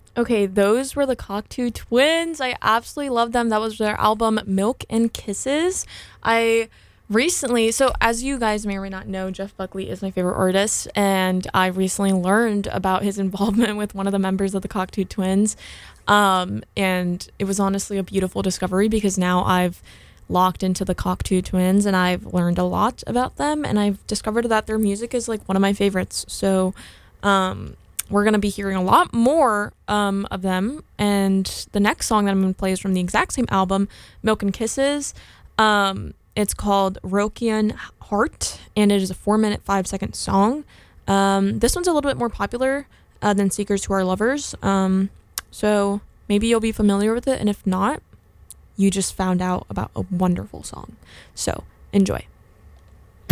Okay, those were the Cocteau Twins. I absolutely love them. That was their album Milk and Kisses. I recently, so as you guys may or may not know, Jeff Buckley is my favorite artist, and I recently learned about his involvement with one of the members of the Cocteau Twins. And it was honestly a beautiful discovery because now I've locked into the Cocteau Twins and I've learned a lot about them, and I've discovered that their music is like one of my favorites. So, we're going to be hearing a lot more of them. And the next song that I'm going to play is from the exact same album, Milk and Kisses. It's called Rokian Heart, and it is a 4 minute, 5 second song. This one's a little bit more popular than Seekers Who Are Lovers. So maybe you'll be familiar with it. And if not, you just found out about a wonderful song. So enjoy.